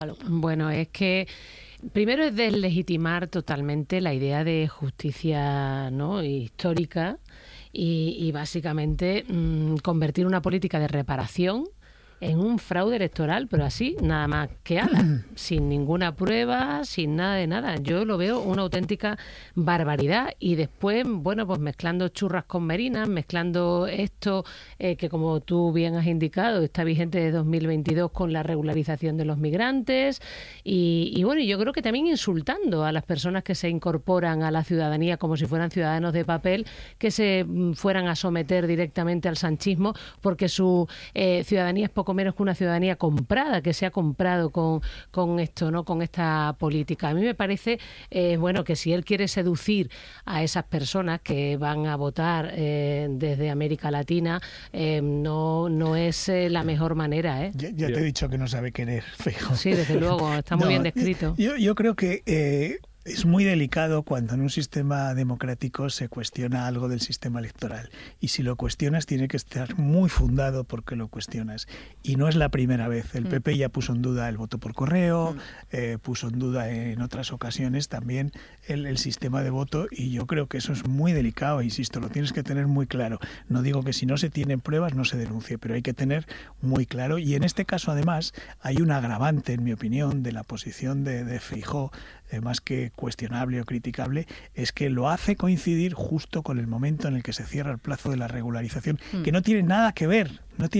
Bueno, es que primero es deslegitimar totalmente la idea de justicia, ¿no?, histórica y básicamente convertir una política de reparación en un fraude electoral, pero así, nada más que ala, sin ninguna prueba, sin nada de nada. Yo lo veo una auténtica barbaridad. Y después, bueno, pues mezclando churras con merinas, mezclando esto que, como tú bien has indicado, está vigente de 2022 con la regularización de los migrantes y bueno, yo creo que también insultando a las personas que se incorporan a la ciudadanía como si fueran ciudadanos de papel, que se fueran a someter directamente al sanchismo porque su ciudadanía es poco menos que una ciudadanía comprada, que se ha comprado con esto, ¿no?, con esta política. A mí me parece, bueno, que si él quiere seducir a esas personas que van a votar desde América Latina, no es la mejor manera, ¿eh? Ya te he dicho que no sabe querer, Feijóo. Sí, desde luego, está muy bien descrito. Yo creo que es muy delicado cuando en un sistema democrático se cuestiona algo del sistema electoral. Y si lo cuestionas, tiene que estar muy fundado porque lo cuestionas. Y no es la primera vez. El PP ya puso en duda el voto por correo, puso en duda en otras ocasiones también el sistema de voto. Y yo creo que eso es muy delicado. Insisto, lo tienes que tener muy claro. No digo que si no se tienen pruebas no se denuncie, pero hay que tener muy claro. Y en este caso, además, hay un agravante, en mi opinión, de la posición de Feijóo, más que cuestionable o criticable, es que lo hace coincidir justo con el momento en el que se cierra el plazo de la regularización, que no tiene nada que ver,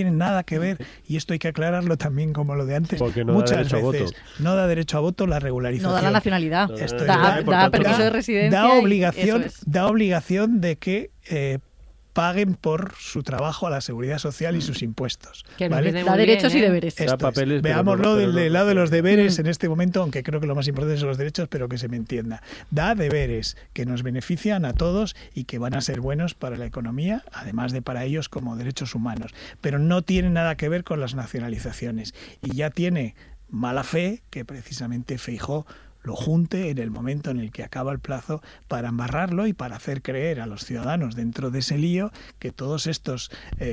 y esto hay que aclararlo también como lo de antes. Porque no muchas da derecho veces a voto. No da derecho a voto la regularización. No da la nacionalidad, No da permiso de residencia. Da obligación de que paguen por su trabajo a la seguridad social y sus impuestos. ¿Vale? Da derechos y deberes. Veámoslo del lado de los deberes en este momento, aunque creo que lo más importante son los derechos, pero que se me entienda. Da deberes que nos benefician a todos y que van a ser buenos para la economía, además de para ellos como derechos humanos. Pero no tiene nada que ver con las nacionalizaciones. Y ya tiene mala fe que precisamente Feijóo lo junte en el momento en el que acaba el plazo para embarrarlo y para hacer creer a los ciudadanos dentro de ese lío que todos estos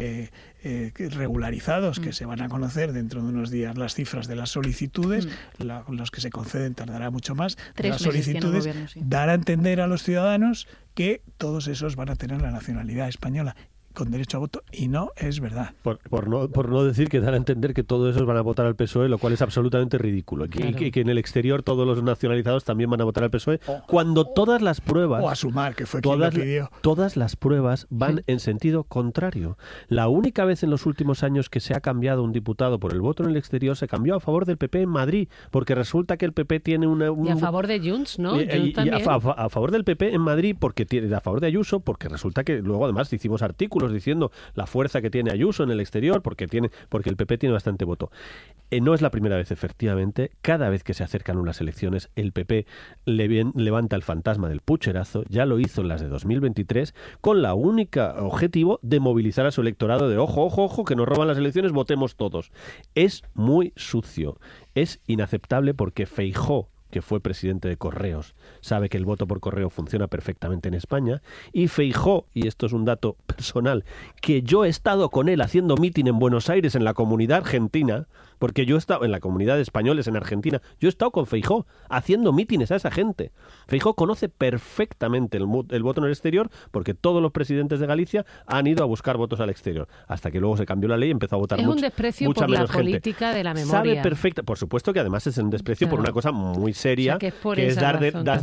regularizados, que se van a conocer dentro de unos días las cifras de las solicitudes, los que se conceden tardará mucho más, de las solicitudes, dar a entender a los ciudadanos que todos esos van a tener la nacionalidad española con derecho a voto, y no es verdad. Por no decir que dan a entender que todos esos van a votar al PSOE, lo cual es absolutamente ridículo. Claro. Y que en el exterior todos los nacionalizados también van a votar al PSOE, cuando todas las pruebas... O a Sumar, que fue quien lo pidió. Todas las pruebas van en sentido contrario. La única vez en los últimos años que se ha cambiado un diputado por el voto en el exterior, se cambió a favor del PP en Madrid, porque resulta que el PP tiene y a favor de Junts, ¿no? Y a favor del PP en Madrid, porque tiene a favor de Ayuso, porque resulta que luego además hicimos artículos diciendo la fuerza que tiene Ayuso en el exterior, porque el PP tiene bastante voto. No es la primera vez, efectivamente. Cada vez que se acercan unas elecciones, el PP levanta el fantasma del pucherazo. Ya lo hizo en las de 2023, con la única objetivo de movilizar a su electorado de ojo, que nos roban las elecciones, votemos todos. Es muy sucio. Es inaceptable porque Feijóo, que fue presidente de Correos, sabe que el voto por correo funciona perfectamente en España, y Feijóo, y esto es un dato personal, que yo he estado con él haciendo mitin en Buenos Aires, en la comunidad argentina, porque yo he estado en la comunidad de españoles en Argentina, yo he estado con Feijóo haciendo mítines a esa gente. Feijóo conoce perfectamente el voto en el exterior, porque todos los presidentes de Galicia han ido a buscar votos al exterior, hasta que luego se cambió la ley y empezó a votar mucha menos gente. Es un desprecio por la política de la memoria. Sabe perfecta, por supuesto que además es un desprecio por una cosa muy seria, o sea, que es dar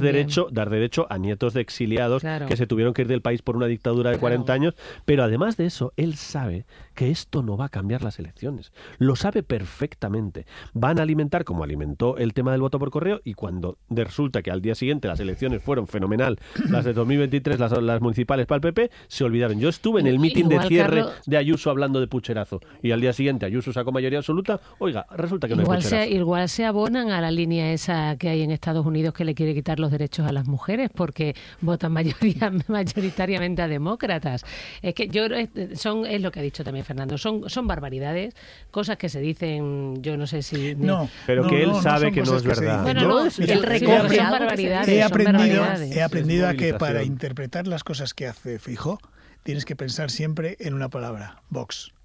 derecho a nietos de exiliados que se tuvieron que ir del país por una dictadura de 40 años, pero además de eso, él sabe que esto no va a cambiar las elecciones. Lo sabe perfectamente. Van a alimentar, como alimentó el tema del voto por correo, y cuando resulta que al día siguiente las elecciones fueron fenomenal, las de 2023, las municipales para el PP, se olvidaron. Yo estuve en el mitin de cierre de Ayuso hablando de pucherazo, y al día siguiente Ayuso sacó mayoría absoluta. Oiga, resulta que no hay pucherazo. Igual se abonan a la línea esa que hay en Estados Unidos, que le quiere quitar los derechos a las mujeres porque votan mayoritariamente a demócratas. Es que es lo que ha dicho también Fernando, son barbaridades, cosas que se dicen, yo no sé si... Pero que él sabe que no es verdad. Bueno, él recoge barbaridades. He aprendido a que para interpretar las cosas que hace Feijóo tienes que pensar siempre en una palabra: Vox.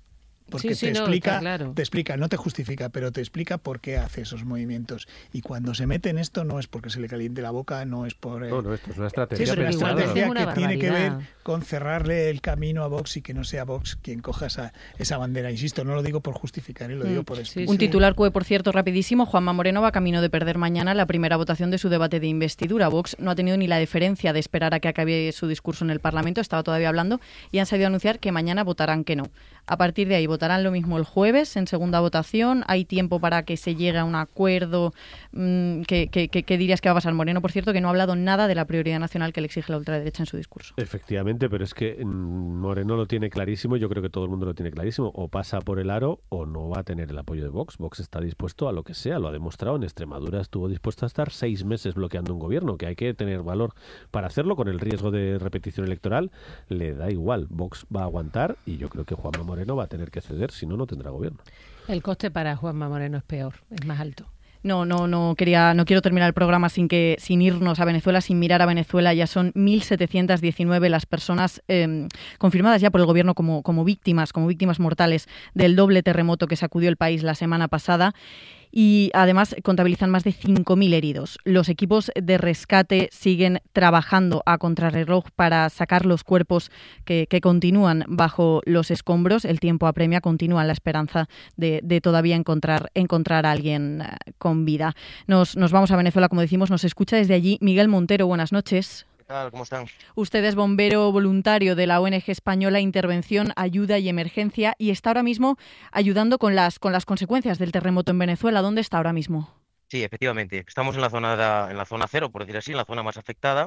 porque Sí, te no, explica, está claro. te explica, no te justifica, pero te explica por qué hace esos movimientos. Y cuando se mete en esto no es porque se le caliente la boca, no es por... No, esto es una Sí, estrategia pero una igual pensada. dicen estrategia una que tiene que ver barbaridad. con cerrarle el camino a Vox y que no sea Vox quien coja esa bandera. Insisto, no lo digo por justificar, lo digo por Sí, explicar. Un titular que, por cierto, rapidísimo, Juanma Moreno va camino de perder mañana la primera votación de su debate de investidura. Vox no ha tenido ni la deferencia de esperar a que acabe su discurso en el Parlamento, estaba todavía hablando, y han salido a anunciar que mañana votarán que no. A partir de ahí votarán lo mismo el jueves en segunda votación. Hay tiempo para que se llegue a un acuerdo. ¿Qué dirías que va a pasar? Moreno, por cierto, que no ha hablado nada de la prioridad nacional que le exige la ultraderecha en su discurso. Efectivamente, pero es que Moreno lo tiene clarísimo, yo creo que todo el mundo lo tiene clarísimo, o pasa por el aro o no va a tener el apoyo de Vox. Vox está dispuesto a lo que sea, lo ha demostrado en Extremadura, estuvo dispuesto a estar 6 meses bloqueando un gobierno, que hay que tener valor para hacerlo con el riesgo de repetición electoral, le da igual, Vox va a aguantar y yo creo que Juanma Moreno va a tener que ceder, si no, no tendrá gobierno. El coste para Juanma Moreno es peor, es más alto. No quiero terminar el programa sin irnos a Venezuela, sin mirar a Venezuela. Ya son 1.719 las personas confirmadas ya por el gobierno como víctimas mortales del doble terremoto que sacudió el país la semana pasada. Y además contabilizan más de 5.000 heridos. Los equipos de rescate siguen trabajando a contrarreloj para sacar los cuerpos que continúan bajo los escombros. El tiempo apremia, continúa la esperanza de todavía encontrar a alguien con vida. Nos vamos a Venezuela, como decimos, nos escucha desde allí Miguel Montero. Buenas noches. ¿Cómo están? Usted es bombero voluntario de la ONG española Intervención, Ayuda y Emergencia y está ahora mismo ayudando con las consecuencias del terremoto en Venezuela. ¿Dónde está ahora mismo? Sí, efectivamente. Estamos en la zona cero, por decir así, en la zona más afectada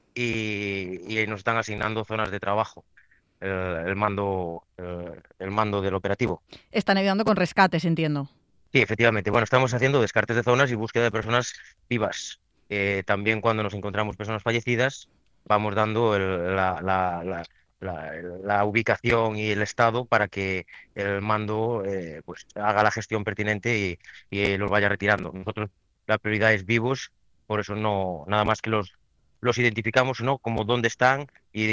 y nos están asignando zonas de trabajo. El mando del operativo. Están ayudando con rescates, entiendo. Sí, efectivamente. Bueno, estamos haciendo descartes de zonas y búsqueda de personas vivas. También cuando nos encontramos personas fallecidas, vamos dando la ubicación y el estado para que el mando pues haga la gestión pertinente y los vaya retirando. Nosotros la prioridad es vivos, por eso no nada más que los identificamos, ¿no?, como dónde están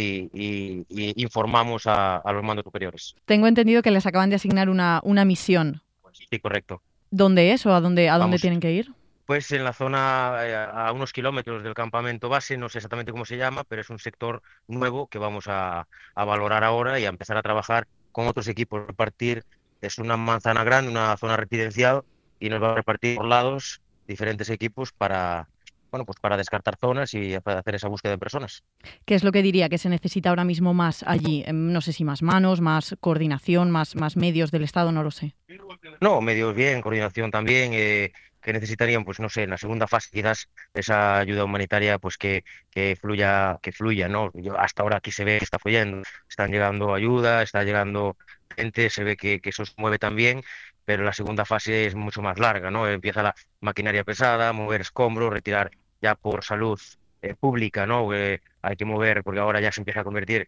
y informamos a los mandos superiores. Tengo entendido que les acaban de asignar una misión. Sí, correcto. ¿Dónde es o a dónde Vamos. tienen que ir? Pues en la zona, a unos kilómetros del campamento base, no sé exactamente cómo se llama, pero es un sector nuevo que vamos a valorar ahora y a empezar a trabajar con otros equipos. Es una manzana grande, una zona residencial, y nos va a repartir por lados diferentes equipos para descartar zonas y para hacer esa búsqueda de personas. ¿Qué es lo que diría que se necesita ahora mismo más allí? No sé si más manos, más coordinación, más medios del Estado, no lo sé. No, medios bien, coordinación también, que necesitarían, pues no sé, en la segunda fase quizás esa ayuda humanitaria pues que fluya, ¿no? Hasta ahora aquí se ve que está fluyendo, están llegando ayuda, está llegando gente, se ve que eso se mueve también, pero la segunda fase es mucho más larga, ¿no? Empieza la maquinaria pesada, mover escombros, retirar ya por salud pública, ¿no? Hay que mover, porque ahora ya se empieza a convertir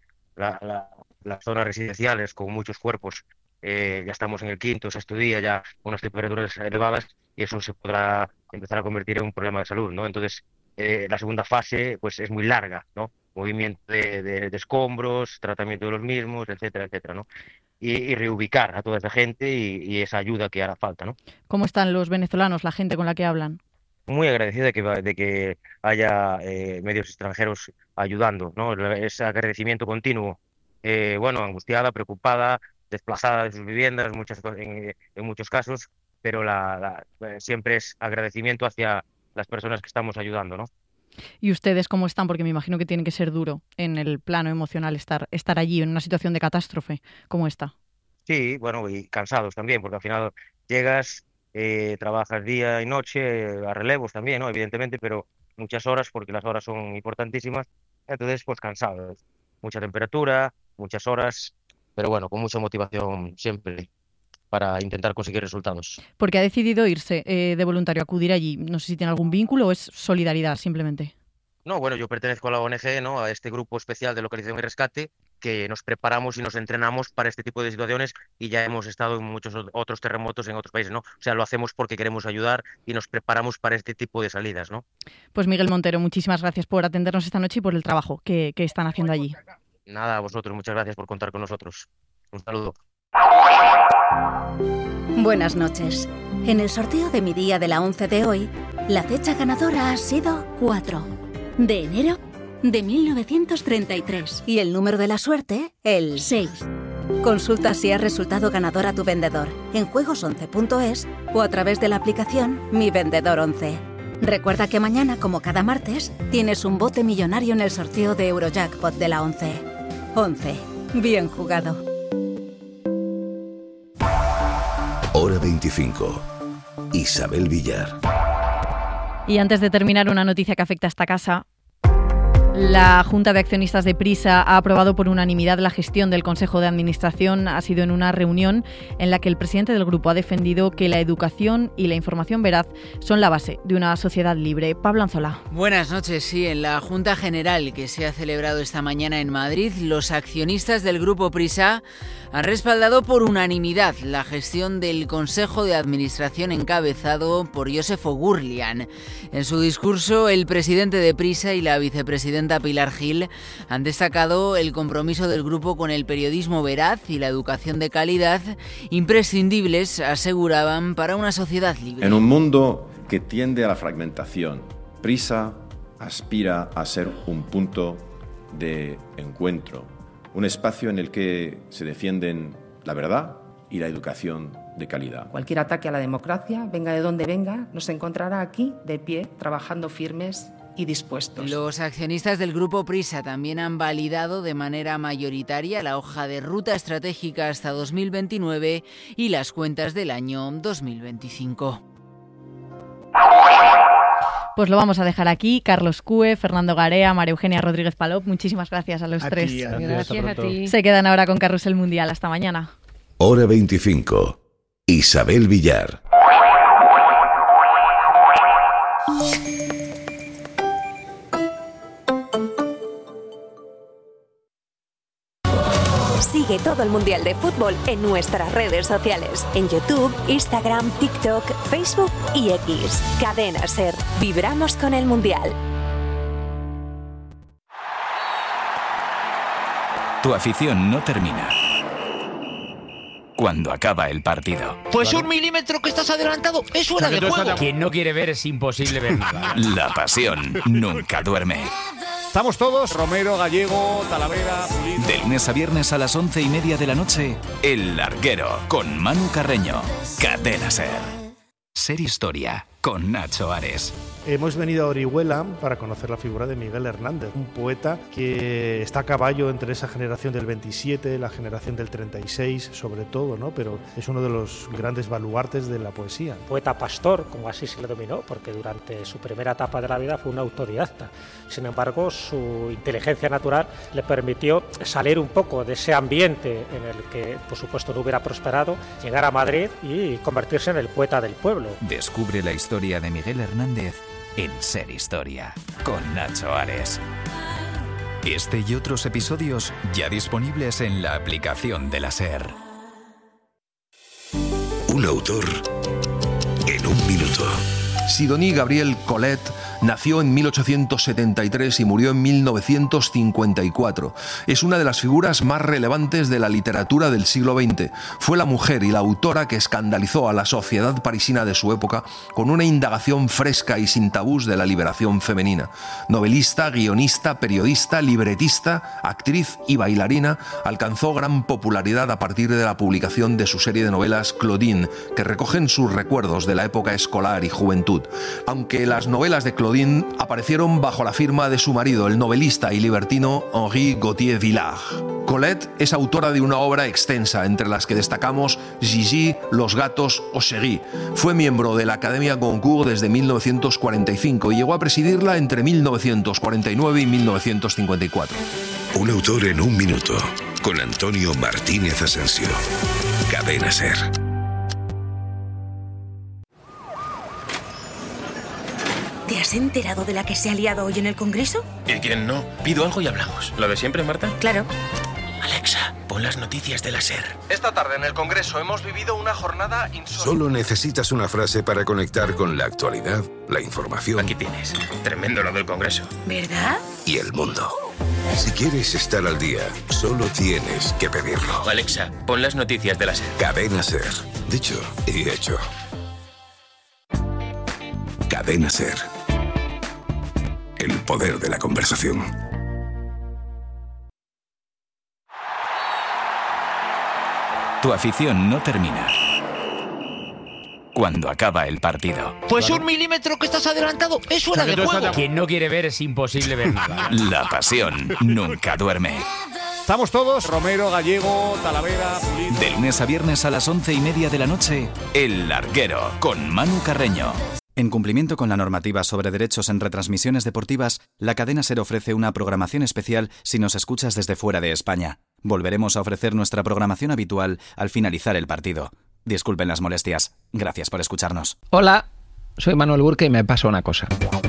las zonas residenciales con muchos cuerpos. Ya estamos en el quinto, sexto día, ya unas temperaturas elevadas, y eso se podrá empezar a convertir en un problema de salud, ¿no? Entonces, la segunda fase pues es muy larga, ¿no? Movimiento de escombros, tratamiento de los mismos, etcétera, etcétera, ¿no? Y reubicar a toda esa gente y esa ayuda que hará falta, ¿no? ¿Cómo están los venezolanos, la gente con la que hablan? Muy agradecida de que haya medios extranjeros ayudando, ¿no? Ese agradecimiento continuo. Angustiada, preocupada, desplazada de sus viviendas en muchos casos, pero siempre es agradecimiento hacia las personas que estamos ayudando, ¿no? ¿Y ustedes cómo están? Porque me imagino que tiene que ser duro en el plano emocional estar allí en una situación de catástrofe como esta. Sí, bueno, y cansados también, porque al final llegas, trabajas día y noche, a relevos también, ¿no? Evidentemente, pero muchas horas, porque las horas son importantísimas, entonces pues cansados, mucha temperatura, muchas horas, pero bueno, con mucha motivación siempre para intentar conseguir resultados. Porque ha decidido irse de voluntario, acudir allí. No sé si tiene algún vínculo o es solidaridad simplemente. No, bueno, yo pertenezco a la ONG, ¿no?, a este grupo especial de localización y rescate, que nos preparamos y nos entrenamos para este tipo de situaciones, y ya hemos estado en muchos otros terremotos en otros países, ¿no? O sea, lo hacemos porque queremos ayudar y nos preparamos para este tipo de salidas, ¿no? Pues Miguel Montero, muchísimas gracias por atendernos esta noche y por el trabajo que están haciendo allí. Nada, a vosotros, muchas gracias por contar con nosotros. Un saludo. Buenas noches. En el sorteo de mi día de la 11 de hoy, la fecha ganadora ha sido 4 de enero de 1933. Y el número de la suerte, el 6. Consulta si has resultado ganador a tu vendedor en juegos11.es o a través de la aplicación Mi Vendedor 11. Recuerda que mañana, como cada martes, tienes un bote millonario en el sorteo de Eurojackpot de la 11. 11. Bien jugado. Hora 25. Isabel Villar. Y antes de terminar, una noticia que afecta a esta casa. La Junta de Accionistas de Prisa ha aprobado por unanimidad la gestión del Consejo de Administración. Ha sido en una reunión en la que el presidente del grupo ha defendido que la educación y la información veraz son la base de una sociedad libre. Pablo Anzola. Buenas noches. Sí, en la Junta General que se ha celebrado esta mañana en Madrid, los accionistas del grupo Prisa han respaldado por unanimidad la gestión del Consejo de Administración encabezado por Joseph Oghurlian. En su discurso, el presidente de Prisa y la vicepresidenta Pilar Gil han destacado el compromiso del grupo con el periodismo veraz y la educación de calidad, imprescindibles, aseguraban, para una sociedad libre. En un mundo que tiende a la fragmentación, Prisa aspira a ser un punto de encuentro, un espacio en el que se defienden la verdad y la educación de calidad. Cualquier ataque a la democracia, venga de donde venga, nos encontrará aquí de pie, trabajando firmes y dispuestos. Los accionistas del grupo Prisa también han validado de manera mayoritaria la hoja de ruta estratégica hasta 2029 y las cuentas del año 2025. Pues lo vamos a dejar aquí. Carlos Cue, Fernando Garea, María Eugenia Rodríguez Palop, muchísimas gracias a los tres. Gracias a ti. Se quedan ahora con Carrusel Mundial. Hasta mañana. Hora 25. Isabel Villar. Sigue todo el Mundial de Fútbol en nuestras redes sociales. En YouTube, Instagram, TikTok, Facebook y X. Cadena SER. Vibramos con el Mundial. Tu afición no termina cuando acaba el partido. Pues un milímetro que estás adelantado es fuera de juego. Quien no quiere ver es imposible ver nada. La pasión nunca duerme. Estamos todos, Romero, Gallego, Talavera, Pulido. De lunes a viernes a las 11:30 de la noche, El Larguero, con Manu Carreño. Cadena SER. Ser Historia, con Nacho Ares. Hemos venido a Orihuela para conocer la figura de Miguel Hernández, un poeta que está a caballo entre esa generación del 27, la generación del 36, sobre todo, ¿no? Pero es uno de los grandes baluartes de la poesía. Poeta pastor, como así se le denominó, porque durante su primera etapa de la vida fue un autodidacta. Sin embargo, su inteligencia natural le permitió salir un poco de ese ambiente en el que, por supuesto, no hubiera prosperado, llegar a Madrid y convertirse en el poeta del pueblo. Descubre la historia de Miguel Hernández en Ser Historia, con Nacho Ares. Este y otros episodios ya disponibles en la aplicación de la SER. Un autor en un minuto. Sidonie Gabriel Colette nació en 1873 y murió en 1954. Es una de las figuras más relevantes de la literatura del siglo XX. Fue la mujer y la autora que escandalizó a la sociedad parisina de su época con una indagación fresca y sin tabús de la liberación femenina. Novelista, guionista, periodista, libretista, actriz y bailarina, alcanzó gran popularidad a partir de la publicación de su serie de novelas Claudine, que recogen sus recuerdos de la época escolar y juventud. Aunque las novelas de Claudine aparecieron bajo la firma de su marido, el novelista y libertino Henri Gauthier-Villars. Colette es autora de una obra extensa, entre las que destacamos Gigi, Los gatos o Chéri. Fue miembro de la Academia Goncourt desde 1945 y llegó a presidirla entre 1949 y 1954. Un autor en un minuto, con Antonio Martínez Asensio. Cadena SER. ¿Te has enterado de la que se ha liado hoy en el Congreso? ¿Y quién no? Pido algo y hablamos. ¿Lo de siempre, Marta? Claro. Alexa, pon las noticias de la SER. Esta tarde en el Congreso hemos vivido una jornada insólita. Solo necesitas una frase para conectar con la actualidad, la información. Aquí tienes. Tremendo lo del Congreso. ¿Verdad? Y el mundo. Si quieres estar al día, solo tienes que pedirlo. Alexa, pon las noticias de la SER. Cadena SER. Dicho y hecho. Cadena SER. El poder de la conversación. Tu afición no termina cuando acaba el partido. Pues 1 milímetro que estás adelantado es fuera de juego. Quien no quiere ver es imposible ver nada. La pasión nunca duerme. Estamos todos, Romero, Gallego, Talavera, Pulido. De lunes a viernes a las 11:30 de la noche, El Larguero, con Manu Carreño. En cumplimiento con la normativa sobre derechos en retransmisiones deportivas, la cadena SER ofrece una programación especial si nos escuchas desde fuera de España. Volveremos a ofrecer nuestra programación habitual al finalizar el partido. Disculpen las molestias. Gracias por escucharnos. Hola, soy Manuel Burke y me pasa una cosa.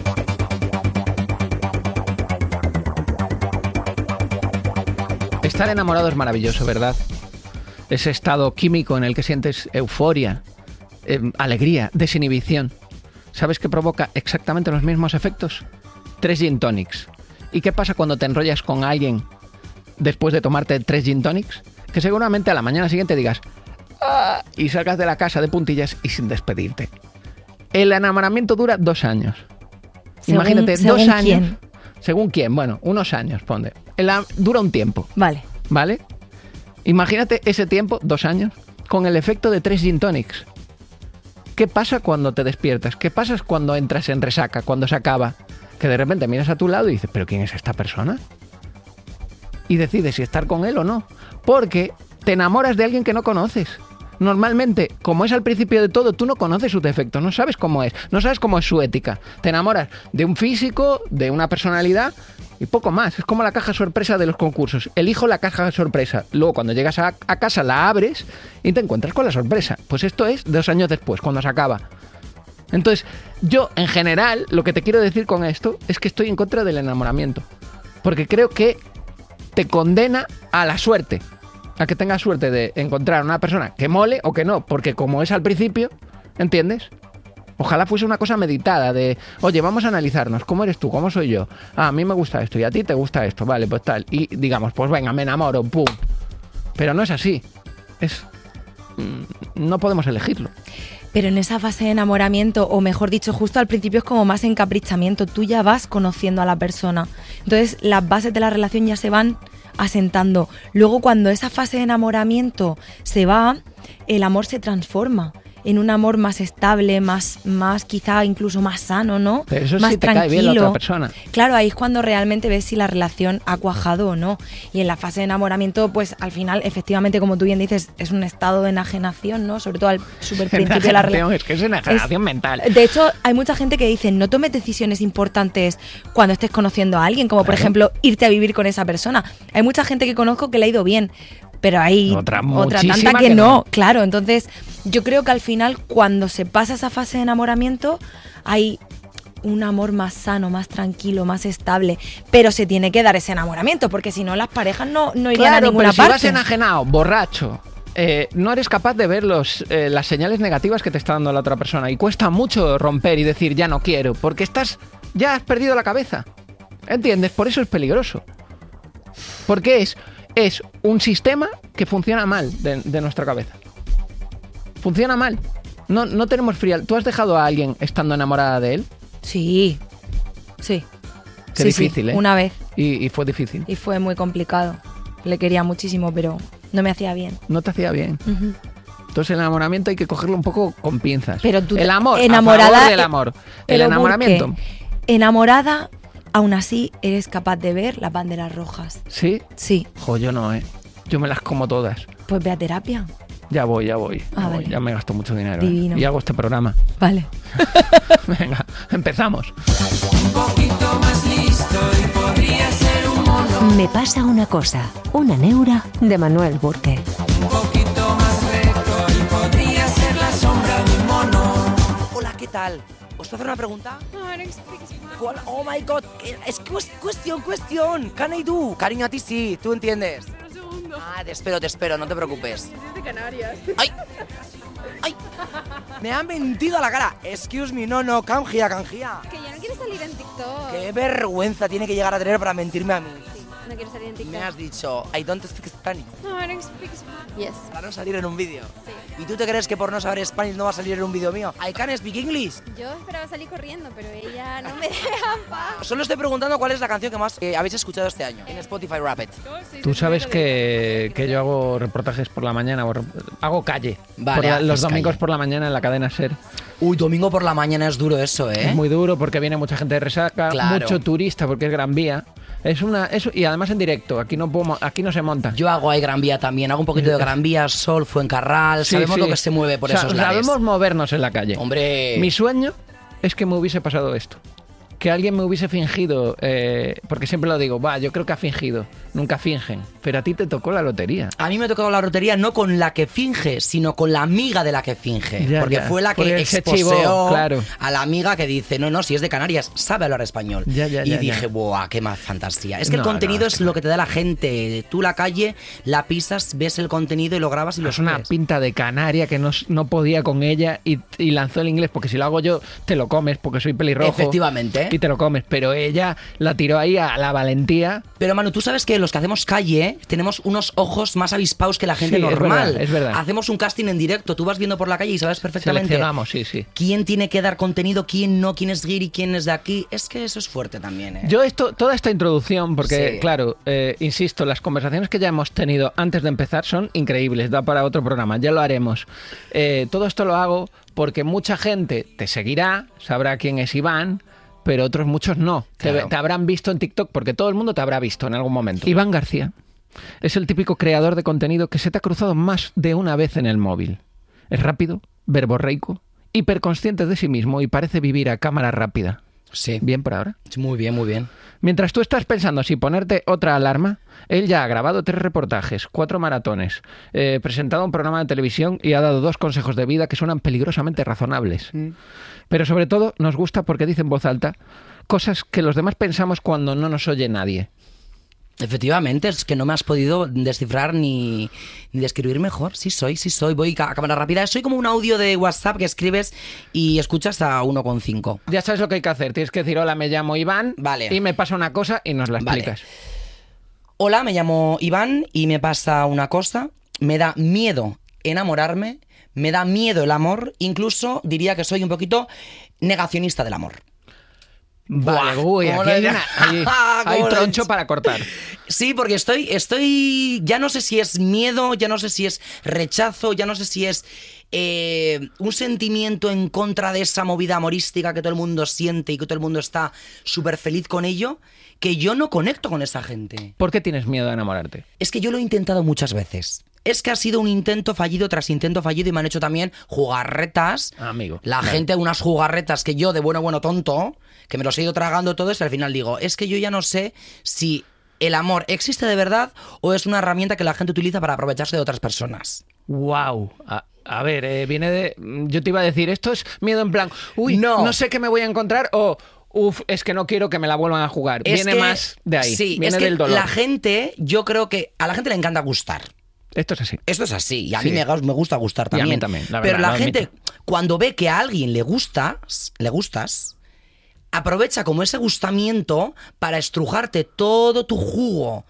Estar enamorado es maravilloso, ¿verdad? Ese estado químico en el que sientes euforia, alegría, desinhibición. ¿Sabes qué provoca exactamente los mismos efectos? 3 gin tonics. ¿Y qué pasa cuando te enrollas con alguien después de tomarte 3 gin tonics? Que seguramente a la mañana siguiente digas ¡ah! Y salgas de la casa de puntillas y sin despedirte. El enamoramiento dura 2 años. Imagínate, 2 años. ¿Quién? Según quién, bueno, unos años, ponte. Dura un tiempo. Vale. ¿Vale? Imagínate ese tiempo, 2 años, con el efecto de 3 gin tonics. ¿Qué pasa cuando te despiertas? ¿Qué pasa cuando entras en resaca, cuando se acaba? Que de repente miras a tu lado y dices, ¿pero quién es esta persona? Y decides si estar con él o no. Porque te enamoras de alguien que no conoces. Normalmente, como es al principio de todo, tú no conoces sus defectos, no sabes cómo es, no sabes cómo es su ética. Te enamoras de un físico, de una personalidad y poco más. Es como la caja sorpresa de los concursos. Elijo la caja sorpresa. Luego, cuando llegas a casa, la abres y te encuentras con la sorpresa. Pues esto es 2 años después, cuando se acaba. Entonces, yo, en general, lo que te quiero decir con esto es que estoy en contra del enamoramiento. Porque creo que te condena a la suerte. A que tengas suerte de encontrar a una persona que mole o que no, porque como es al principio, ¿entiendes? Ojalá fuese una cosa meditada de, oye, vamos a analizarnos, ¿cómo eres tú? ¿Cómo soy yo? Ah, a mí me gusta esto y a ti te gusta esto, vale, pues tal. Y digamos, pues venga, me enamoro, pum. Pero no es así. No podemos elegirlo. Pero en esa fase de enamoramiento, o mejor dicho, justo al principio es como más encaprichamiento, tú ya vas conociendo a la persona. Entonces las bases de la relación ya se van asentando. Luego, cuando esa fase de enamoramiento se va, el amor se transforma en un amor más estable, más quizá incluso más sano, ¿no? Pero eso más sí te tranquilo. cae bien la otra persona. Claro, ahí es cuando realmente ves si la relación ha cuajado o no. Y en la fase de enamoramiento, pues al final, efectivamente, como tú bien dices, es un estado de enajenación, ¿no? Sobre todo al super principio de la relación. Es que es enajenación mental. De hecho, hay mucha gente que dice, no tomes decisiones importantes cuando estés conociendo a alguien, como por ejemplo, irte a vivir con esa persona. Hay mucha gente que conozco que le ha ido bien, pero hay otra tanta que no. Claro, entonces yo creo que al final cuando se pasa esa fase de enamoramiento hay un amor más sano, más tranquilo, más estable, pero se tiene que dar ese enamoramiento porque si no las parejas no irían a ninguna parte. Claro, pero si vas enajenado, borracho, no eres capaz de ver las señales negativas que te está dando la otra persona y cuesta mucho romper y decir ya no quiero, porque ya has perdido la cabeza, ¿entiendes? Por eso es peligroso, porque es un sistema que funciona mal de nuestra cabeza. Funciona mal. No tenemos frialdad. ¿Tú has dejado a alguien estando enamorada de él? Sí. Qué difícil, ¿eh? Una vez. Y fue difícil. Y fue muy complicado. Le quería muchísimo, pero no me hacía bien. No te hacía bien. Uh-huh. Entonces el enamoramiento hay que cogerlo un poco con pinzas. Pero tú el amor, enamorada, a favor del amor. El enamoramiento. Enamorada, aún así eres capaz de ver las banderas rojas. ¿Sí? Sí. Jo, yo no, Yo me las como todas. Pues ve a terapia. Ya voy. Vale. Ya me gasto mucho dinero. Divino. Y hago este programa. Vale. Venga, empezamos. Un poquito más listo y podría ser un mono. Me pasa una cosa. Una neura de Manuel Burke. Un poquito más recto y podría ser la sombra de un mono. Hola, ¿qué tal? ¿Os puedo hacer una pregunta? Oh my god, es cuestión. Can I do? Cariño, a ti sí, tú entiendes. Ah, te espero, no te preocupes. Soy de Canarias. ¡Ay! Me han mentido a la cara. Excuse me, no, canjía. Que ya no quieres salir en TikTok. Qué vergüenza tiene que llegar a tener para mentirme a mí. No quiero salir en TikTok. Me has dicho, I don't speak Spanish. No, I don't speak Spanish. Yes. Para no salir en un vídeo. Sí. ¿Y tú te crees que por no saber Spanish no va a salir en un vídeo mío? I can speak English. Yo esperaba salir corriendo, pero ella no me deja en paz. Solo estoy preguntando cuál es la canción que más habéis escuchado este año en Spotify Rapid. Tú sabes que yo hago reportajes por la mañana, hago calle. Vale, los domingos calle por la mañana en la cadena SER. Uy, domingo por la mañana es duro eso, ¿eh? Es muy duro porque viene mucha gente de resaca, Claro. mucho turista porque es Gran Vía. Y además en directo, aquí no se monta. Yo hago ahí Gran Vía también, hago un poquito de Gran Vía, Sol, Fuencarral, sabemos lo que se mueve por esos lares. Sabemos movernos en la calle. Hombre. Mi sueño es que me hubiese pasado esto. Que alguien me hubiese fingido, porque siempre lo digo, yo creo que ha fingido, nunca fingen, pero a ti te tocó la lotería. A mí me ha tocado la lotería no con la que finge, sino con la amiga de la que finge, porque fue la que exposeó a la amiga que dice, no, si es de Canarias, sabe hablar español. Y dije, ¡buah, qué más fantasía! Es que el contenido es lo que te da la gente. Tú la calle, la pisas, ves el contenido y lo grabas y lo subes. Es una pinta de canaria que no podía con ella y lanzó el inglés, porque si lo hago yo, te lo comes, porque soy pelirrojo. Efectivamente. Y te lo comes, pero ella la tiró ahí a la valentía. Pero Manu, tú sabes que los que hacemos calle tenemos unos ojos más avispados que la gente normal. Es verdad. Hacemos un casting en directo, tú vas viendo por la calle y sabes perfectamente seleccionamos, sí. quién tiene que dar contenido, quién no, quién es guiri, quién es de aquí. Es que eso es fuerte también, ¿eh? Yo toda esta introducción, porque claro, insisto, las conversaciones que ya hemos tenido antes de empezar son increíbles, da para otro programa, ya lo haremos. Todo esto lo hago porque mucha gente te seguirá, sabrá quién es Iván, pero otros muchos no. Claro. Te habrán visto en TikTok, porque todo el mundo te habrá visto en algún momento. Iván García es el típico creador de contenido que se te ha cruzado más de una vez en el móvil. Es rápido, verborreico, hiperconsciente de sí mismo y parece vivir a cámara rápida. Sí. ¿Bien por ahora? Muy bien, muy bien. Mientras tú estás pensando si ponerte otra alarma, él ya ha grabado 3 reportajes, 4 maratones, presentado un programa de televisión y ha dado 2 consejos de vida que suenan peligrosamente razonables. Pero sobre todo nos gusta porque dice en voz alta cosas que los demás pensamos cuando no nos oye nadie. Efectivamente, es que no me has podido descifrar ni describir mejor. Sí soy. Voy a cámara rápida. Soy como un audio de WhatsApp que escribes y escuchas a 1,5. Ya sabes lo que hay que hacer. Tienes que decir, hola, me llamo Iván. Vale. Y me pasa una cosa y nos la explicas. Vale. Hola, me llamo Iván y me pasa una cosa. Me da miedo enamorarme. Me da miedo el amor. Incluso diría que soy un poquito negacionista del amor. Vale, uy, aquí hay troncho para cortar. Sí, porque estoy, ya no sé si es miedo, ya no sé si es rechazo, ya no sé si es un sentimiento en contra de esa movida amorística que todo el mundo siente y que todo el mundo está súper feliz con ello, que yo no conecto con esa gente. ¿Por qué tienes miedo a enamorarte? Es que yo lo he intentado muchas veces. Es que ha sido un intento fallido tras intento fallido y me han hecho también jugarretas. Amigo. La gente, unas jugarretas que yo de bueno tonto, que me los he ido tragando todos y al final digo, es que yo ya no sé si el amor existe de verdad o es una herramienta que la gente utiliza para aprovecharse de otras personas. ¡Wow! A ver, viene de... Yo te iba a decir, esto es miedo en plan, uy, no sé qué me voy a encontrar o... es que no quiero que me la vuelvan a jugar. Viene más de ahí. Sí, viene es que del dolor. La gente, yo creo que a la gente le encanta gustar. Esto es así. Esto es así. Y a mí me gusta gustar también. Y a mí también, la verdad. Pero la gente, cuando ve que a alguien le gustas, aprovecha como ese gustamiento para estrujarte todo tu jugo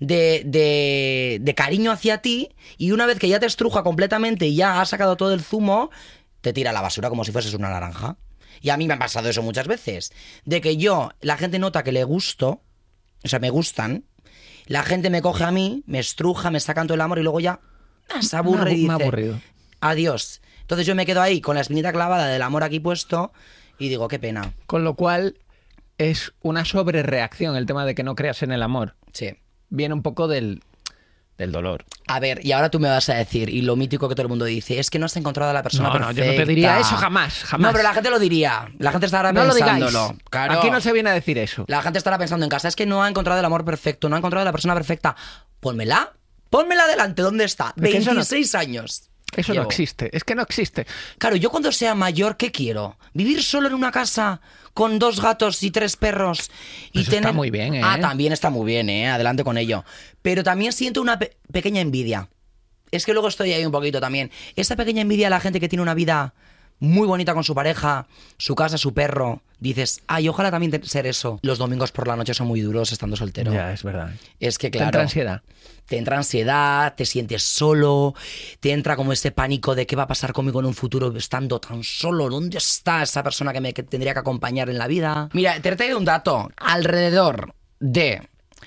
de cariño hacia ti, y una vez que ya te estruja completamente y ya has sacado todo el zumo, te tira a la basura como si fueses una naranja. Y a mí me ha pasado eso muchas veces. De que la gente nota que le gusto, o sea, me gustan, la gente me coge a mí, me estruja, me sacan todo el amor y luego ya se aburre y dice, aburrido. Adiós. Entonces yo me quedo ahí con la espinita clavada del amor aquí puesto y digo, qué pena. Con lo cual es una sobrereacción el tema de que no creas en el amor. Sí. Viene un poco del dolor. A ver, y ahora tú me vas a decir, y lo mítico que todo el mundo dice, es que no has encontrado a la persona perfecta. No, yo no te diría eso jamás. No, pero la gente lo diría. La gente estará pensándolo. Lo digáis. Claro. Aquí no se viene a decir eso. La gente estará pensando en casa, es que no ha encontrado el amor perfecto, no ha encontrado a la persona perfecta. Pónmela delante, ¿dónde está? 26 años. Eso no existe, es que no existe. Claro, yo cuando sea mayor, ¿qué quiero? ¿Vivir solo en una casa con 2 gatos y 3 perros? Y eso está muy bien, ¿eh? Ah, también está muy bien, adelante con ello. Pero también siento una pequeña envidia. Es que luego estoy ahí un poquito también. Esa pequeña envidia a la gente que tiene una vida muy bonita con su pareja, su casa, su perro, dices, ay, ojalá también ser eso. Los domingos por la noche son muy duros estando soltero. Ya, es verdad. Es que, claro... Te entra ansiedad. Te entra ansiedad, te sientes solo, te entra como ese pánico de qué va a pasar conmigo en un futuro estando tan solo. ¿Dónde está esa persona que tendría que acompañar en la vida? Mira, te he traído un dato. Alrededor de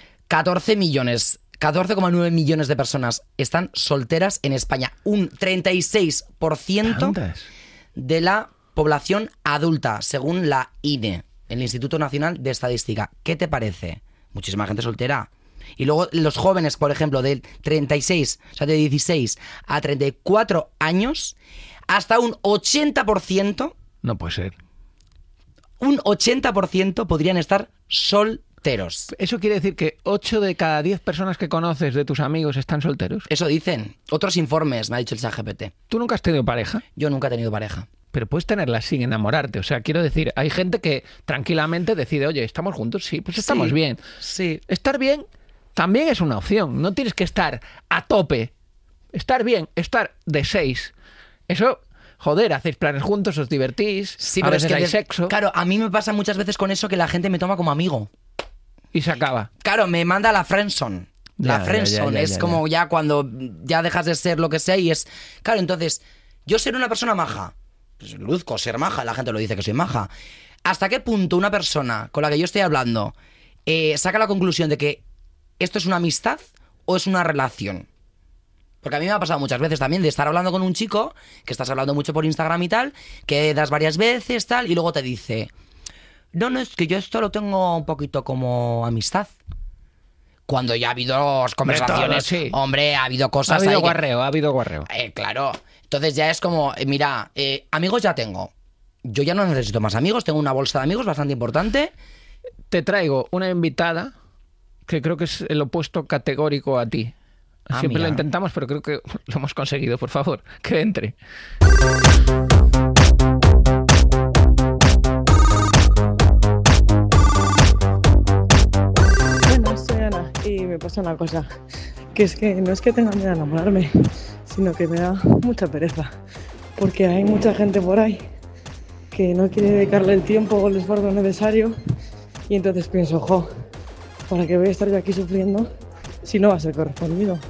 14,9 millones de personas están solteras en España. Un 36% ¿Tantas? De la población adulta, según la INE, el Instituto Nacional de Estadística. ¿Qué te parece? Muchísima gente soltera. Y luego los jóvenes, por ejemplo, de 36, o sea, de 16 a 34 años, hasta un 80%... No puede ser. Un 80% podrían estar solteros. ¿Eso quiere decir que 8 de cada 10 personas que conoces de tus amigos están solteros? Eso dicen. Otros informes, me ha dicho el ChatGPT. ¿Tú nunca has tenido pareja? Yo nunca he tenido pareja. Pero puedes tenerla sin enamorarte. O sea, quiero decir, hay gente que tranquilamente decide, oye, ¿estamos juntos? Sí, pues estamos bien. Sí. Estar bien también es una opción. No tienes que estar a tope. Estar bien, estar de 6. Eso... Joder, hacéis planes juntos, os divertís, sí, a veces hay sexo. Claro, a mí me pasa muchas veces con eso que la gente me toma como amigo. Y se acaba. Claro, me manda la friendzone. La friendzone es como ya cuando ya dejas de ser lo que sea y es... Claro, entonces, yo ser una persona maja. Pues luzco ser maja, la gente lo dice que soy maja. ¿Hasta qué punto una persona con la que yo estoy hablando saca la conclusión de que esto es una amistad o es una relación? Porque a mí me ha pasado muchas veces también de estar hablando con un chico, que estás hablando mucho por Instagram y tal, que das varias veces, tal, y luego te dice, no, es que yo esto lo tengo un poquito como amistad. Cuando ya ha habido conversaciones, todo, sí. Hombre, ha habido cosas... Ha habido guarreo. Claro. Entonces ya es como, mira, amigos ya tengo. Yo ya no necesito más amigos, tengo una bolsa de amigos bastante importante. Te traigo una invitada que creo que es el opuesto categórico a ti. Siempre lo intentamos, pero creo que lo hemos conseguido. Por favor, que entre. Bueno, soy Ana y me pasa una cosa. Que es que no es que tenga miedo a enamorarme, sino que me da mucha pereza. Porque hay mucha gente por ahí que no quiere dedicarle el tiempo o el esfuerzo necesario. Y entonces pienso, ¿para qué voy a estar yo aquí sufriendo si no va a ser correspondido?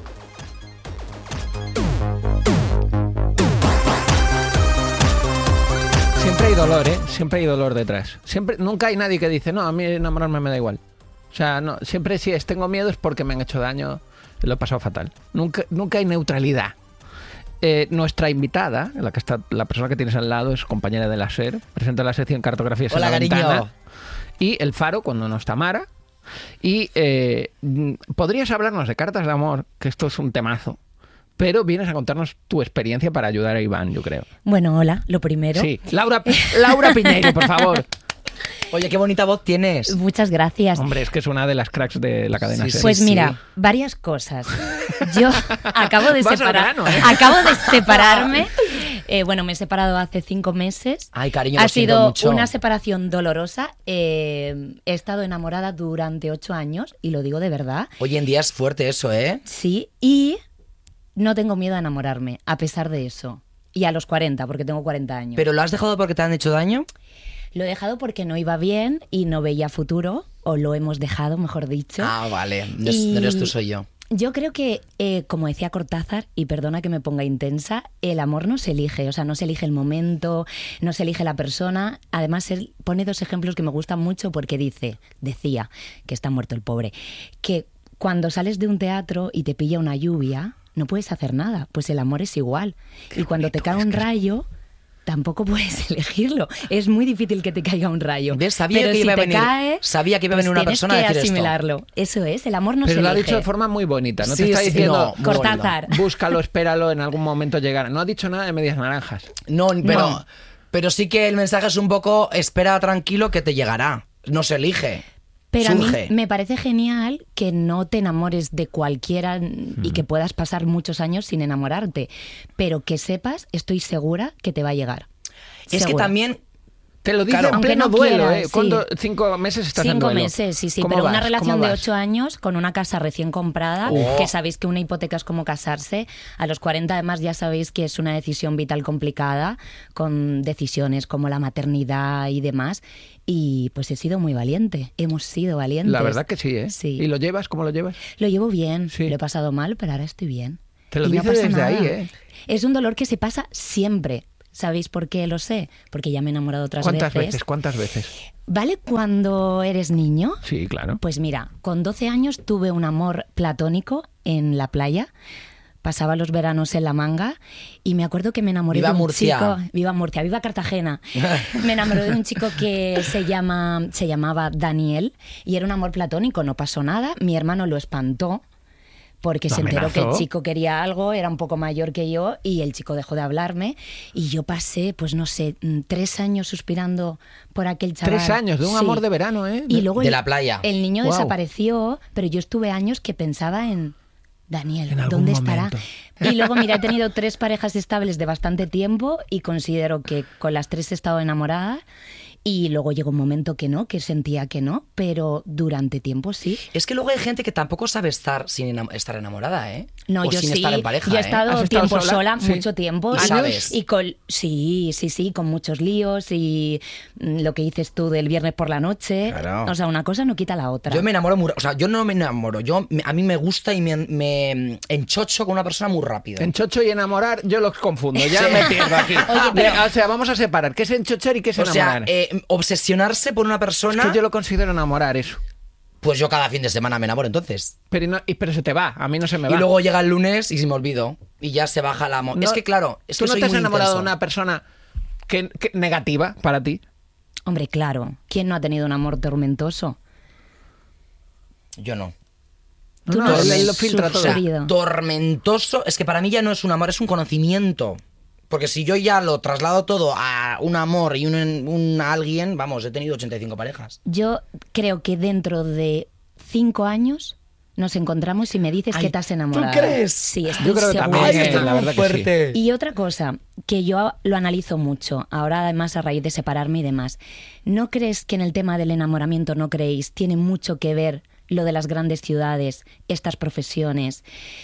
Siempre hay dolor, Siempre hay dolor detrás. Nunca hay nadie que dice, no, a mí enamorarme me da igual. O sea, no, siempre si tengo miedo es porque me han hecho daño, lo he pasado fatal. Nunca hay neutralidad. Nuestra invitada, la persona que tienes al lado, es compañera de la SER, presenta la sección Cartografías en la Ventana. Y El Faro, cuando no está Mara. Y podrías hablarnos de cartas de amor, que esto es un temazo. Pero vienes a contarnos tu experiencia para ayudar a Iván, yo creo. Bueno, hola, lo primero. Sí, Laura Piñeiro, por favor. Oye, qué bonita voz tienes. Muchas gracias. Hombre, es que es una de las cracks de la cadena SER. Pues mira, varias cosas. Yo acabo de separarme. Bueno, me he separado hace 5 meses. Ay, cariño, ha sido una separación dolorosa. He estado enamorada durante 8 años y lo digo de verdad. Hoy en día es fuerte eso, ¿eh? Sí, y no tengo miedo a enamorarme, a pesar de eso. Y a los 40, porque tengo 40 años. ¿Pero lo has dejado porque te han hecho daño? Lo he dejado porque no iba bien y no veía futuro, o lo hemos dejado, mejor dicho. Ah, vale. No eres tú, soy yo. Yo creo que, como decía Cortázar, y perdona que me ponga intensa, el amor no se elige, o sea, no se elige el momento, no se elige la persona. Además, él pone 2 ejemplos que me gustan mucho porque decía, que está muerto el pobre, que cuando sales de un teatro y te pilla una lluvia, no puedes hacer nada, pues el amor es igual. Y cuando te cae un rayo, tampoco puedes elegirlo. Es muy difícil que te caiga un rayo. Sabía que iba a venir una persona a decir esto. Asimilarlo. Eso es, el amor no se elige. Pero lo ha dicho de forma muy bonita. No te está diciendo, Cortázar. Búscalo, espéralo, en algún momento llegará. No ha dicho nada de medias naranjas. Pero sí que el mensaje es un poco, espera tranquilo que te llegará. No se elige. Pero surge. A mí me parece genial que no te enamores de cualquiera y que puedas pasar muchos años sin enamorarte, pero que sepas, estoy segura que te va a llegar. Es que también Te lo dice Claro, en pleno aunque no duelo, quieras, ¿eh? ¿Cuánto? 5 meses estás en 5 duelo. meses, sí, ¿Cómo pero vas? una relación ¿Cómo de vas? 8 años con una casa recién comprada, que sabéis que una hipoteca es como casarse. A los 40 además ya sabéis que es una decisión vital complicada, con decisiones como la maternidad y demás. Y pues he sido muy valiente, hemos sido valientes. La verdad que sí, ¿eh? Sí. ¿Y lo llevas? ¿Cómo lo llevas? Lo llevo bien, lo he pasado mal, pero ahora estoy bien. Te lo Y no dice pasa desde nada. ahí, ¿eh? Es un dolor que se pasa siempre. ¿Sabéis por qué lo sé? Porque ya me he enamorado otras ¿Cuántas veces? ¿Cuántas veces? ¿Vale cuando eres niño? Sí, claro. Pues mira, con 12 años tuve un amor platónico en la playa. Pasaba los veranos en La Manga y me acuerdo que me enamoré Viva de un Murcia. chico... Viva Murcia, viva Cartagena. Me enamoré de un chico que se llamaba Daniel y era un amor platónico, no pasó nada. Mi hermano lo espantó porque se enteró que el chico quería algo, era un poco mayor que yo y el chico dejó de hablarme y yo pasé, pues no sé, 3 años suspirando por aquel chaval. 3 años de un Sí. amor de verano, ¿eh? Y luego De la playa. El niño Guau. desapareció, pero yo estuve años que pensaba en Daniel, En algún ¿dónde estará? momento. Y luego, mira, he tenido 3 parejas estables de bastante tiempo y considero que con las 3 he estado enamorada. Y luego llegó un momento que no, que sentía que no, pero durante tiempo sí. Es que luego hay gente que tampoco sabe estar sin estar enamorada, ¿eh? No, o yo sin sí. estar en pareja, Yo he ¿eh? estado ¿Has estado tiempo sola? Sí. mucho tiempo. ¿Y sabes? Y con, sí, con muchos líos y lo que dices tú del viernes por la noche. Claro. O sea, una cosa no quita la otra. Yo me enamoro o sea, yo no me enamoro. A mí me gusta y me enchocho con una persona muy rápido. Enchocho y enamorar, yo los confundo, ya me pierdo aquí. O sea, vamos a separar, ¿qué es enchochar y qué es O sea, enamorar? obsesionarse por una persona... Es que yo lo considero enamorar, eso. Pues yo cada fin de semana me enamoro entonces. Pero se te va, a mí no se me va. Y luego llega el lunes y se me olvido. Y ya se baja la... No, es que claro, es ¿tú que no soy te has muy enamorado intenso. de una persona que negativa para ti? Hombre, claro. ¿Quién no ha tenido un amor tormentoso? Yo no. Tú no él has lo filtra todo. sufrido. Tormentoso, es que para mí ya no es un amor, es un conocimiento. Porque si yo ya lo traslado todo a un amor y un alguien, vamos, he tenido 85 parejas. Yo creo que dentro de 5 años nos encontramos y me dices que te has enamorado. ¿tú crees? Sí, estoy Yo creo que segura. también, la verdad que sí. Y otra cosa, que yo lo analizo mucho, ahora además a raíz de separarme y demás, ¿no crees que en el tema del enamoramiento, no creéis, tiene mucho que ver lo de las grandes ciudades, estas profesiones?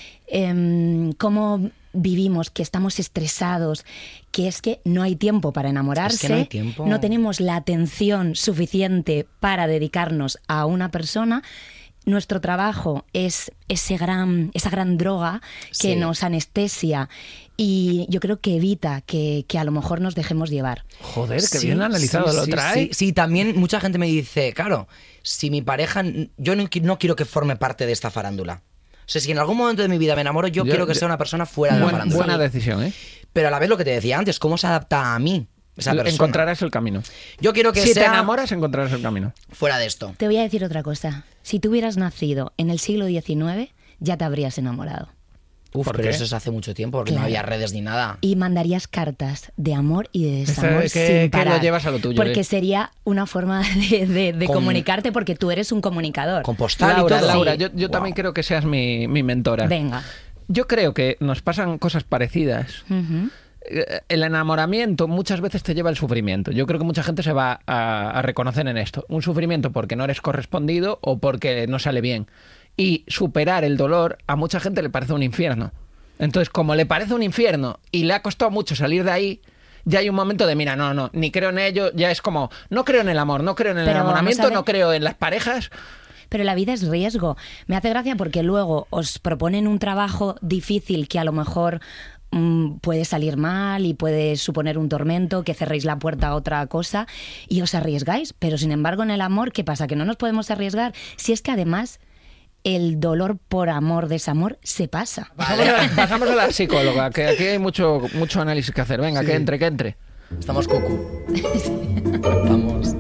Cómo vivimos, que estamos estresados, que es que no hay tiempo para enamorarse, Es que no hay tiempo. no tenemos la atención suficiente para dedicarnos a una persona. Nuestro trabajo es esa gran droga que Sí. nos anestesia y yo creo que evita que a lo mejor nos dejemos llevar. Joder, que bien analizado lo trae. Sí, también mucha gente me dice, claro, si mi pareja, yo no quiero que forme parte de esta farándula. O sea, si en algún momento de mi vida me enamoro, yo quiero que sea una persona fuera de la farándula. Buena decisión, ¿eh? Pero a la vez lo que te decía antes, ¿cómo se adapta a mí esa persona? Encontrarás el camino. Yo quiero que si sea te enamoras, encontrarás el camino. fuera de esto. Te voy a decir otra cosa. Si tú hubieras nacido en el siglo XIX, ya te habrías enamorado. Uf, ¿Por pero qué? eso es hace mucho tiempo, porque Claro. no había redes ni nada. Y mandarías cartas de amor y de desamor Esto que sin parar. lo llevas a lo tuyo, Porque ¿eh? sería una forma de Con- comunicarte, porque tú eres un comunicador. Con postal Laura, y todo. Laura, Sí. yo también creo que seas mi mentora. Venga. Yo creo que nos pasan cosas parecidas. Ujú. El enamoramiento muchas veces te lleva al sufrimiento. Yo creo que mucha gente se va a reconocer en esto. Un sufrimiento porque no eres correspondido o porque no sale bien. Y superar el dolor a mucha gente le parece un infierno. Entonces, como le parece un infierno y le ha costado mucho salir de ahí, ya hay un momento de, mira, no, ni creo en ello, ya es como, no creo en el amor, no creo en el Pero vamos enamoramiento, a ver. no creo en las parejas. Pero la vida es riesgo. Me hace gracia porque luego os proponen un trabajo difícil que a lo mejor puede salir mal y puede suponer un tormento, que cerréis la puerta a otra cosa y os arriesgáis. Pero sin embargo en el amor, ¿qué pasa? Que no nos podemos arriesgar. Si es que además el dolor por amor, desamor, se pasa. Pasamos a la psicóloga, que aquí hay mucho análisis que hacer. Venga, Sí. que entre. Estamos cucu. Vamos.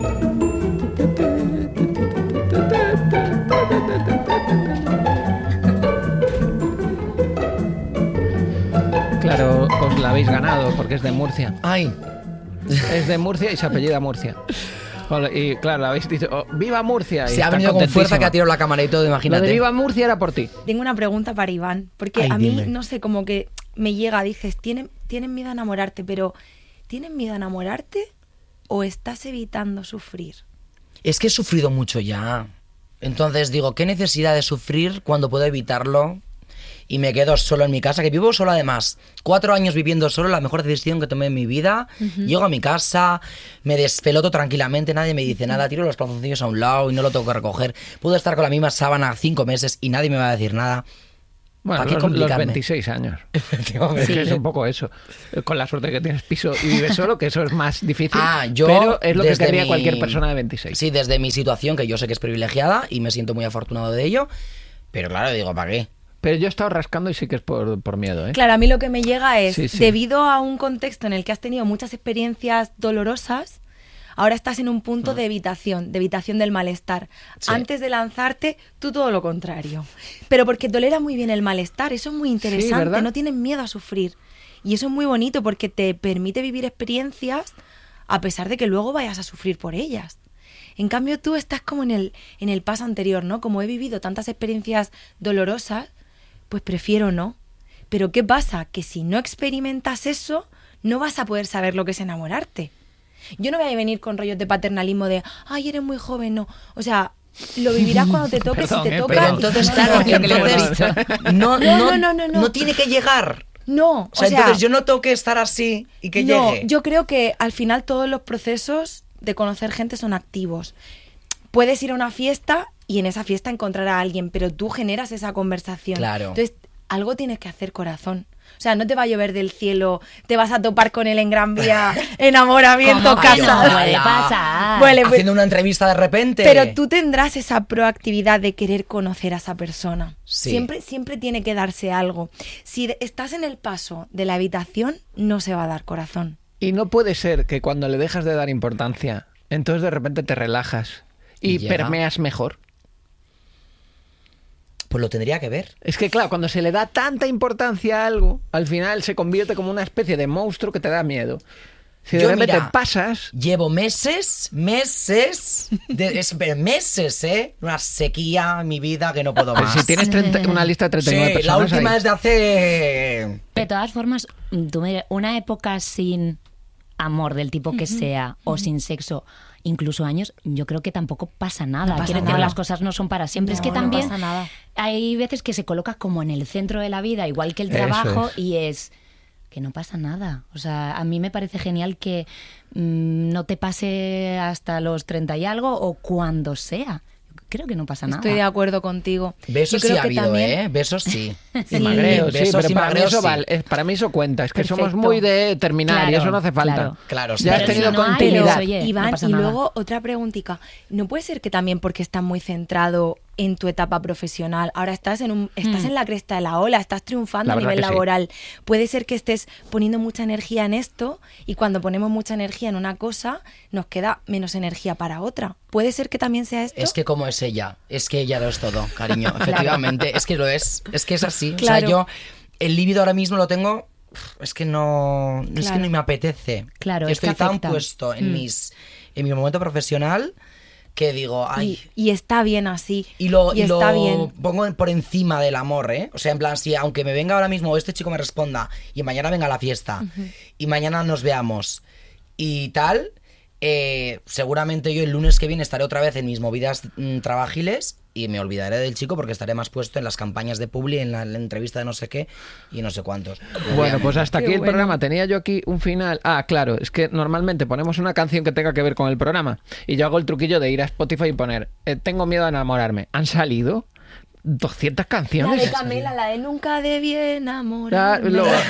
Claro, os la habéis ganado porque es de Murcia. Ay. Es de Murcia y se apellida Murcia. Hola, y claro, la habéis dicho, oh, ¡viva Murcia! Y Se ha está venido con fuerza contentísima. que ha tirado la cámara y todo, Lo imagínate. de Viva Murcia era por ti. Tengo una pregunta para Iván, porque Ay, a mí, dime. no sé, como que me llega, dices, tienen miedo a enamorarte, pero ¿tienen miedo a enamorarte o estás evitando sufrir? Es que he sufrido mucho ya. Entonces digo, ¿qué necesidad de sufrir cuando puedo evitarlo? Y me quedo solo en mi casa, que vivo solo además. 4 años viviendo solo, la mejor decisión que tomé en mi vida. Llego a mi casa, me despeloto tranquilamente, nadie me dice nada, tiro los calzoncillos a un lado y no lo tengo que recoger. Puedo estar con la misma sábana 5 meses y nadie me va a decir nada. Bueno, los 26 años. Es que es un poco eso. Con la suerte que tienes piso y vives solo, que eso es más difícil. Pero es lo que querría cualquier persona de 26. Sí, desde mi situación, que yo sé que es privilegiada y me siento muy afortunado de ello. Pero claro, digo, ¿para qué? Pero yo he estado rascando y sí que es por miedo, ¿eh? Claro, a mí lo que me llega es, debido a un contexto en el que has tenido muchas experiencias dolorosas, ahora estás en un punto de evitación del malestar. Sí. Antes de lanzarte, tú todo lo contrario. Pero porque tolera muy bien el malestar, eso es muy interesante, no tienes miedo a sufrir. Y eso es muy bonito porque te permite vivir experiencias a pesar de que luego vayas a sufrir por ellas. En cambio, tú estás como en el paso anterior, ¿no? Como he vivido tantas experiencias dolorosas, pues prefiero no. Pero ¿qué pasa? Que si no experimentas eso, no vas a poder saber lo que es enamorarte. Yo no voy a venir con rollos de paternalismo de, ay, eres muy joven, no. O sea, lo vivirás cuando te toque, si te toca. Pero entonces, claro, no tiene que llegar. No, o sea, entonces yo no tengo que estar así y que llegue. No, yo creo que al final todos los procesos de conocer gente son activos. Puedes ir a una fiesta y en esa fiesta encontrar a alguien, pero tú generas esa conversación. Claro. Entonces, algo tienes que hacer, corazón. O sea, no te va a llover del cielo, te vas a topar con él en Gran Vía, enamoramiento, casa. Puede pasar. Bueno, haciendo una entrevista de repente. Pero tú tendrás esa proactividad de querer conocer a esa persona. Sí. Siempre tiene que darse algo. Si estás en el paso de la habitación, no se va a dar, corazón. Y no puede ser que cuando le dejas de dar importancia, entonces de repente te relajas y permeas mejor. Pues lo tendría que ver. Es que claro, cuando se le da tanta importancia a algo, al final se convierte como una especie de monstruo que te da miedo. Si de repente pasas... Llevo meses, una sequía en mi vida que no puedo más. Si tienes una lista de 39 personas la última ahí. es de hace... De todas formas, una época sin amor del tipo que sea o sin sexo, incluso años, yo creo que tampoco pasa nada. Quiero decir, las cosas no son para siempre. Es que también hay veces que se coloca como en el centro de la vida, igual que el trabajo, y es que no pasa nada. O sea, a mí me parece genial que no te pase hasta los 30 y algo o cuando sea. Creo que no pasa nada. Estoy de acuerdo contigo. Besos sí ha habido, también... Besos sí. Y magreo, sí, pero para mí eso cuenta. Es que somos muy de terminar y eso no hace falta. Claro, ya has tenido continuidad. Iván, no y luego otra preguntita. ¿No puede ser que también porque estás muy centrado en tu etapa profesional, ahora estás en la cresta de la ola, estás triunfando a nivel laboral, puede ser que estés poniendo mucha energía en esto y cuando ponemos mucha energía en una cosa nos queda menos energía para otra? ¿Puede ser que también sea esto? Es que como es ella lo es todo, cariño, efectivamente, es que lo es que es así, claro. O sea, yo el líbido ahora mismo lo tengo, es que no es que no me apetece, estoy tan puesto en mi momento profesional que digo, ay... Y está bien así. Y lo bien. pongo por encima del amor, ¿eh? O sea, en plan, si aunque me venga ahora mismo este chico me responda y mañana venga a la fiesta y mañana nos veamos y tal, seguramente yo el lunes que viene estaré otra vez en mis movidas trabajiles y me olvidaré del chico porque estaré más puesto en las campañas de Publi, en la entrevista de no sé qué y no sé cuántos. Bueno, pues hasta aquí el programa. Tenía yo aquí un final. Ah, claro, es que normalmente ponemos una canción que tenga que ver con el programa y yo hago el truquillo de ir a Spotify y poner tengo miedo a enamorarme. ¿Han salido 200 canciones? La de Camela, la de Nunca debí enamorarme.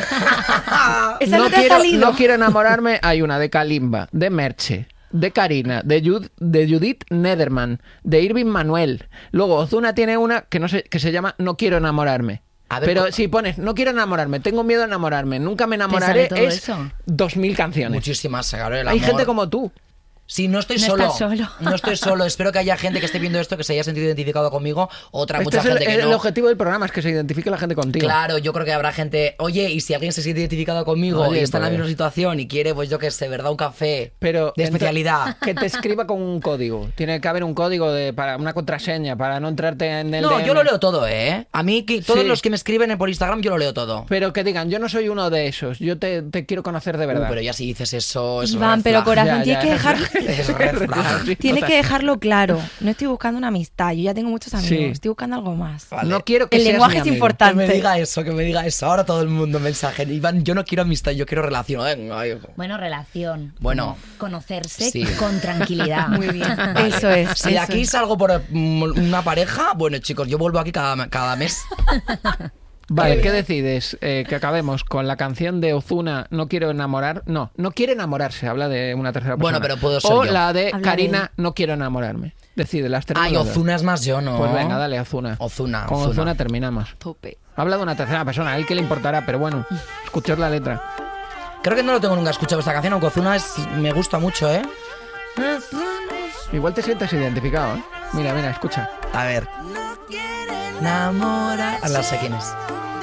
¿Esa no te ha salido? No quiero enamorarme. Hay una de Kalimba, de Merche, de Karina, de Judith Nederman, de Irving Manuel. Luego Ozuna tiene una que se llama No quiero enamorarme. Pero si pones No quiero enamorarme, tengo miedo a enamorarme, nunca me enamoraré, es 2000 canciones. Muchísimas, claro, el amor. Hay gente como tú. Sí, no estoy solo. No estoy solo. Espero que haya gente que esté viendo esto que se haya sentido identificado conmigo. Mucha gente que no. El objetivo del programa es que se identifique la gente contigo. Claro, yo creo que habrá gente. Oye, y si alguien se siente identificado conmigo y está en la misma situación y quiere, pues yo qué sé, ¿verdad? Un café de especialidad. Que te escriba con un código. Tiene que haber un código para una contraseña para no entrarte en el. No, DM. yo lo leo todo, ¿eh? A mí, todos los que me escriben por Instagram, yo lo leo todo. Pero que digan, yo no soy uno de esos. Yo te quiero conocer de verdad. Pero ya si dices eso, es Iván, pero corazón, tienes que dejar. Sí, tienes que dejarlo claro. No estoy buscando una amistad. Yo ya tengo muchos amigos. Estoy buscando algo más. Vale. No quiero que el seas lenguaje mi es amigo. importante. Que me diga eso. Ahora todo el mundo mensaje. Iván, yo no quiero amistad, yo quiero relación. Bueno, relación. Bueno. Conocerse con tranquilidad. Muy bien. Eso es. Si de aquí salgo por una pareja, bueno, chicos, yo vuelvo aquí cada mes. Vale, ¿qué decides? Que acabemos con la canción de Ozuna, No quiero enamorar. No quiere enamorarse, habla de una tercera persona. Bueno, pero puedo ser o yo. La de Karina, No quiero enamorarme. Decide, las tres. Ay, Ozuna es más yo, ¿no? Pues venga, dale, Ozuna. Con Ozuna terminamos. Tope. Habla de una tercera persona, a él que le importará, pero bueno, escuchad la letra. Creo que no lo tengo nunca escuchado esta canción, aunque Ozuna me gusta mucho, ¿eh? Igual te sientes identificado, ¿eh? Mira, escucha. A ver. Enamora. Ahora sé quién es.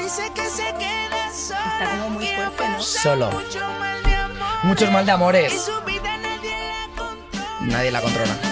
Está como muy fuerte, ¿no? Solo. Muchos mal de amores. Nadie la controla.